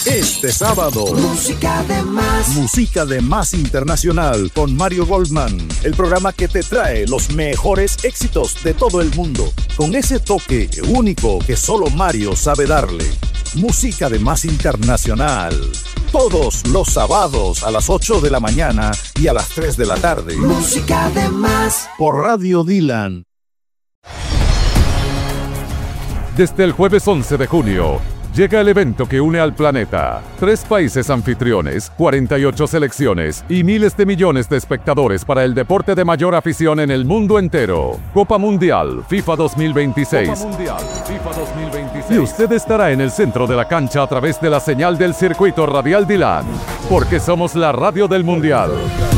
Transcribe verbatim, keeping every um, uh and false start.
Este sábado, Música de Más. Música de Más Internacional con Mario Goldman. El programa que te trae los mejores éxitos de todo el mundo, con ese toque único que solo Mario sabe darle. Música de Más Internacional. Todos los sábados a las ocho de la mañana y a las tres de la tarde. Música de Más. Por Radio Dylan. Desde el jueves once de junio, llega el evento que une al planeta. Tres países anfitriones, cuarenta y ocho selecciones y miles de millones de espectadores para el deporte de mayor afición en el mundo entero. Copa Mundial FIFA dos mil veintiséis. Copa Mundial FIFA dos mil veintiséis. Y usted estará en el centro de la cancha a través de la señal del circuito radial Dylan. Porque somos la radio del Mundial.